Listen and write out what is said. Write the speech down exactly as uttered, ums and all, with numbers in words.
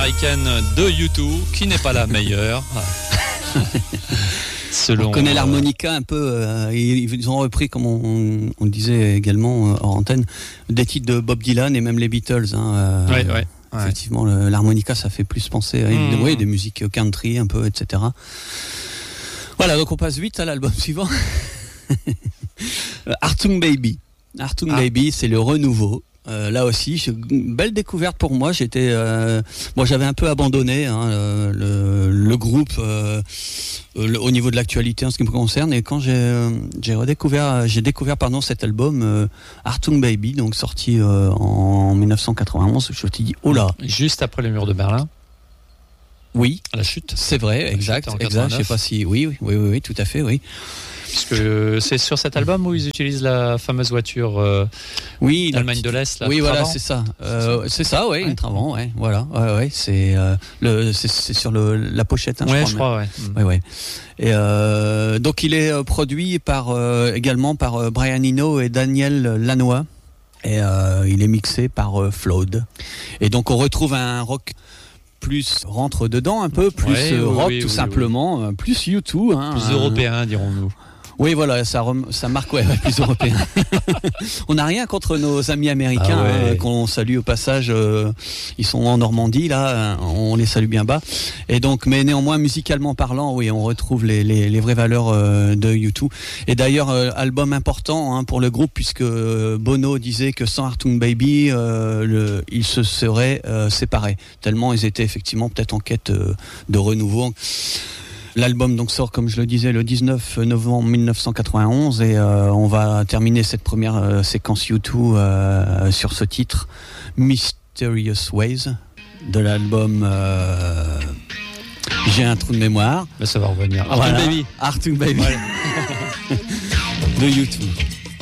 américaine de U deux, qui n'est pas la meilleure. Selon, on connaît euh... l'harmonica un peu. Euh, ils, ils ont repris, comme on, on disait également euh, hors antenne, des titres de Bob Dylan et même les Beatles. Hein, euh, ouais, ouais. Effectivement, le, l'harmonica, ça fait plus penser à mmh. oui, des musiques country un peu, et cetera. Voilà, donc on passe vite à l'album suivant. Achtung Baby. Achtung ah. Baby, c'est le renouveau. Euh, là aussi, une belle découverte pour moi. J'étais, euh, moi, j'avais un peu abandonné hein, le, le groupe euh, le, au niveau de l'actualité en ce qui me concerne. Et quand j'ai, euh, j'ai redécouvert, j'ai découvert pardon cet album euh, Achtung Baby, donc sorti euh, en dix-neuf cent quatre-vingt-onze, je me suis dit oh là. Juste après le mur de Berlin. Oui, la chute. C'est vrai, la exact, exact. Je sais pas si, oui, oui, oui, oui, oui, tout à fait, oui. Puisque c'est sur cet album où ils utilisent la fameuse voiture euh, oui, d'Allemagne de l'Est. Là, oui, voilà, c'est ça. Euh, c'est ça, oui, ouais. Une Trabant, ouais, voilà, ouais, ouais, c'est euh, le, c'est, c'est sur le la pochette, hein, ouais, je crois. Je crois, ouais. Ouais, ouais. Et euh, donc il est produit par euh, également par euh, Brian Eno et Daniel Lanois. Et euh, il est mixé par euh, Flood. Et donc on retrouve un rock plus rentre dedans un peu, plus ouais, euh, rock oui, tout oui, simplement, oui. Plus U deux, hein, plus hein, européen, dirons-nous. Oui, voilà, ça, rem- ça marque ouais, ouais, plus européen. On n'a rien contre nos amis américains, ah ouais. hein, qu'on salue au passage. Euh, ils sont en Normandie, là, on les salue bien bas. Et donc, mais néanmoins, musicalement parlant, oui, on retrouve les, les, les vraies valeurs euh, de U deux. Et d'ailleurs, euh, album important hein, pour le groupe, puisque Bono disait que sans Achtung Baby, euh, le, ils se seraient euh, séparés. Tellement ils étaient effectivement peut-être en quête euh, de renouveau. L'album donc sort, comme je le disais, le dix-neuf novembre dix-neuf cent quatre-vingt-onze et euh, on va terminer cette première euh, séquence U deux euh, sur ce titre Mysterious Ways de l'album euh, J'ai un trou de mémoire. Mais ça va revenir. Achtung voilà. Baby. Achtung Baby. Ouais. De U deux.